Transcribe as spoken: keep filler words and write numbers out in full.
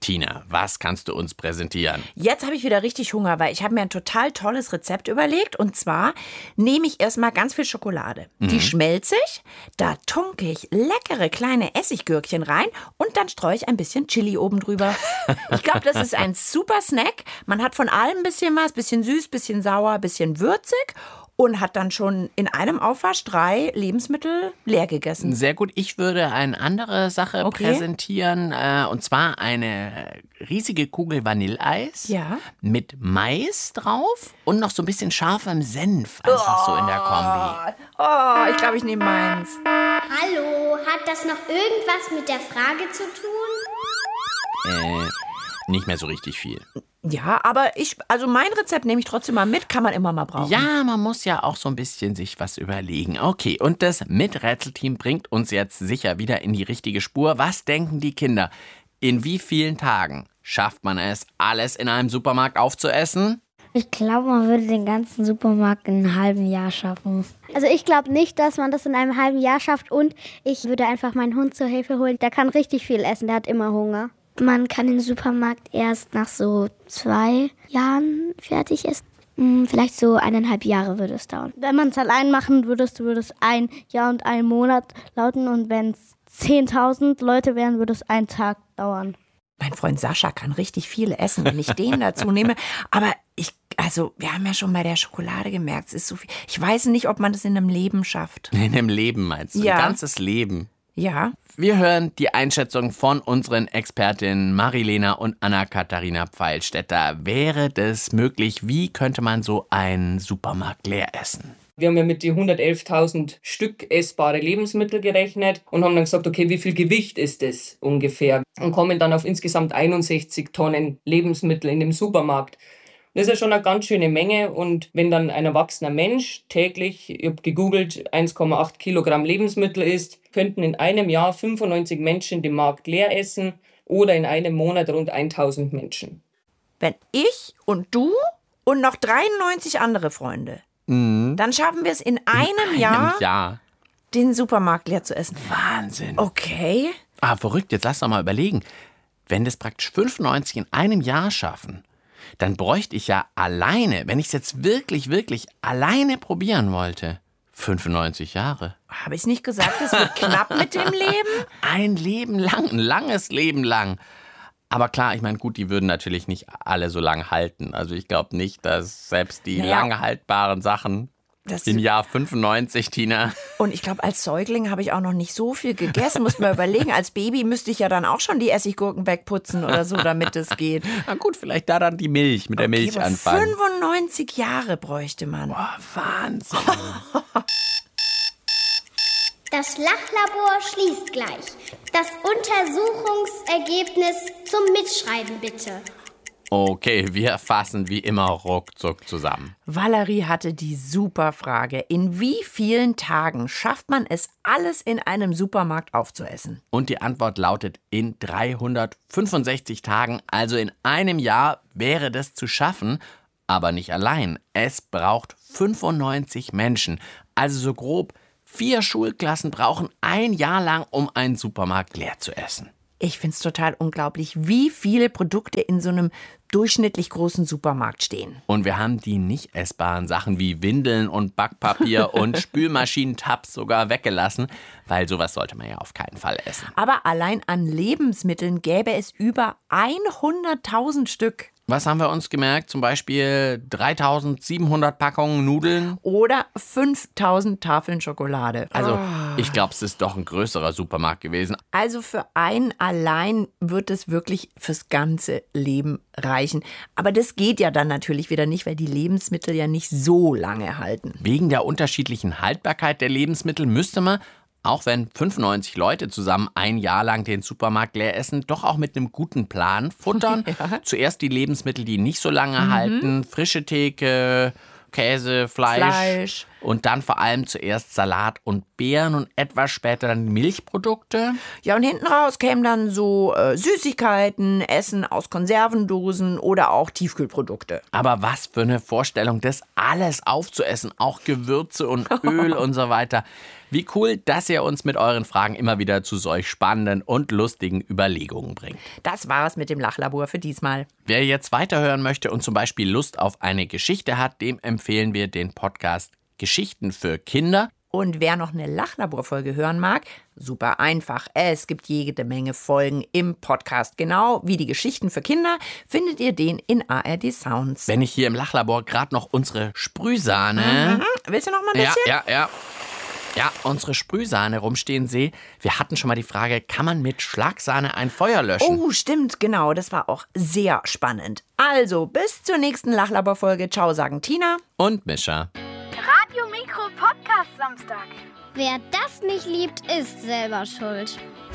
Tina, was kannst du uns präsentieren? Jetzt habe ich wieder richtig Hunger, weil ich habe mir ein total tolles Rezept überlegt. Und zwar nehme ich erstmal ganz viel Schokolade. Mhm. Die schmelze ich, da tunke ich leckere kleine Essiggürkchen rein und dann streue ich ein bisschen Chili oben drüber. Ich glaube, das ist ein super Snack. Man hat von allem ein bisschen was, bisschen süß, bisschen sauer, bisschen würzig. Und hat dann schon in einem Aufwasch drei Lebensmittel leer gegessen. Sehr gut. Ich würde eine andere Sache okay. präsentieren. Äh, und zwar eine riesige Kugel Vanilleeis ja. mit Mais drauf und noch so ein bisschen scharfem Senf. Einfach oh. so in der Kombi. Oh, ich glaube, ich nehme meins. Hallo, hat das noch irgendwas mit der Frage zu tun? Äh, nicht mehr so richtig viel. Ja, aber ich, also mein Rezept nehme ich trotzdem mal mit, kann man immer mal brauchen. Ja, man muss ja auch so ein bisschen sich was überlegen. Okay, und das Miträtselteam bringt uns jetzt sicher wieder in die richtige Spur. Was denken die Kinder? In wie vielen Tagen schafft man es, alles in einem Supermarkt aufzuessen? Ich glaube, man würde den ganzen Supermarkt in einem halben Jahr schaffen. Also ich glaube nicht, dass man das in einem halben Jahr schafft. Und ich würde einfach meinen Hund zur Hilfe holen. Der kann richtig viel essen, der hat immer Hunger. Man kann den Supermarkt erst nach so zwei Jahren fertig essen. Vielleicht so eineinhalb Jahre würde es dauern. Wenn man es allein machen würdest, würde es ein Jahr und einen Monat lauten. Und wenn es zehntausend Leute wären, würde es einen Tag dauern. Mein Freund Sascha kann richtig viel essen, wenn ich den dazu nehme. Aber ich, also wir haben ja schon bei der Schokolade gemerkt, es ist so viel. Ich weiß nicht, ob man das in einem Leben schafft. In einem Leben meinst du? Ja. Ein ganzes Leben. Ja. Wir hören die Einschätzung von unseren Expertinnen Marilena und Anna-Katharina Pfeilstädter. Wäre das möglich? Wie könnte man so einen Supermarkt leer essen? Wir haben ja mit die hundertelftausend Stück essbare Lebensmittel gerechnet und haben dann gesagt, okay, wie viel Gewicht ist das ungefähr? Und kommen dann auf insgesamt einundsechzig Tonnen Lebensmittel in dem Supermarkt. Das ist ja schon eine ganz schöne Menge und wenn dann ein erwachsener Mensch täglich, ich habe gegoogelt, eins Komma acht Kilogramm Lebensmittel isst, könnten in einem Jahr fünfundneunzig Menschen den Markt leer essen oder in einem Monat rund tausend Menschen. Wenn ich und du und noch dreiundneunzig andere Freunde, mhm. dann schaffen wir es in einem, in einem Jahr, Jahr, den Supermarkt leer zu essen. Wahnsinn. Okay. Ah, verrückt, jetzt lass doch mal überlegen. Wenn das praktisch fünfundneunzig in einem Jahr schaffen, dann bräuchte ich ja alleine, wenn ich es jetzt wirklich, wirklich alleine probieren wollte, fünfundneunzig Jahre. Habe ich nicht gesagt, es wird knapp mit dem Leben? Ein Leben lang, ein langes Leben lang. Aber klar, ich meine, gut, die würden natürlich nicht alle so lange halten. Also ich glaube nicht, dass selbst die naja. lange haltbaren Sachen das im Jahr fünfundneunzig, Tina. Und ich glaube, als Säugling habe ich auch noch nicht so viel gegessen. Muss man überlegen, als Baby müsste ich ja dann auch schon die Essiggurken wegputzen oder so, damit es geht. Na gut, vielleicht da dann die Milch, mit der okay, Milch anfangen. fünfundneunzig Jahre bräuchte man. Boah, Wahnsinn. Das Lachlabor schließt gleich. Das Untersuchungsergebnis zum Mitschreiben bitte. Okay, wir fassen wie immer ruckzuck zusammen. Valerie hatte die super Frage. In wie vielen Tagen schafft man es, alles in einem Supermarkt aufzuessen? Und die Antwort lautet in dreihundertfünfundsechzig Tagen, also in einem Jahr wäre das zu schaffen, aber nicht allein. Es braucht fünfundneunzig Menschen, also so grob vier Schulklassen brauchen ein Jahr lang, um einen Supermarkt leer zu essen. Ich finde es total unglaublich, wie viele Produkte in so einem durchschnittlich großen Supermarkt stehen. Und wir haben die nicht essbaren Sachen wie Windeln und Backpapier und Spülmaschinentabs sogar weggelassen, weil sowas sollte man ja auf keinen Fall essen. Aber allein an Lebensmitteln gäbe es über hunderttausend Stück. Was haben wir uns gemerkt? Zum Beispiel dreitausendsiebenhundert Packungen Nudeln. Oder fünftausend Tafeln Schokolade. Also oh. ich glaube, es ist doch ein größerer Supermarkt gewesen. Also für einen allein wird es wirklich fürs ganze Leben reichen. Aber das geht ja dann natürlich wieder nicht, weil die Lebensmittel ja nicht so lange halten. Wegen der unterschiedlichen Haltbarkeit der Lebensmittel müsste man, auch wenn fünfundneunzig Leute zusammen ein Jahr lang den Supermarkt leer essen, doch auch mit einem guten Plan futtern. Ja. Zuerst die Lebensmittel, die nicht so lange mhm. halten, frische Theke, Käse, Fleisch, Fleisch und dann vor allem zuerst Salat und Beeren und etwas später dann Milchprodukte. Ja, und hinten raus kämen dann so äh, Süßigkeiten, Essen aus Konservendosen oder auch Tiefkühlprodukte. Aber was für eine Vorstellung, das alles aufzuessen, auch Gewürze und Öl und so weiter. Wie cool, dass ihr uns mit euren Fragen immer wieder zu solch spannenden und lustigen Überlegungen bringt. Das war's mit dem Lachlabor für diesmal. Wer jetzt weiterhören möchte und zum Beispiel Lust auf eine Geschichte hat, dem empfehlen wir den Podcast Geschichten für Kinder. Und wer noch eine Lachlaborfolge hören mag, super einfach. Es gibt jede Menge Folgen im Podcast. Genau wie die Geschichten für Kinder findet ihr den in A R D Sounds. Wenn ich hier im Lachlabor gerade noch unsere Sprühsahne... Mhm. Willst du noch mal ein bisschen? Ja, ja, ja. Ja, unsere Sprühsahne rumstehen sehe. Wir hatten schon mal die Frage, kann man mit Schlagsahne ein Feuer löschen? Oh, stimmt, genau. Das war auch sehr spannend. Also, bis zur nächsten Lachlaborfolge. Ciao, sagen Tina und Mischa. Radio Mikro Podcast Samstag. Wer das nicht liebt, ist selber schuld.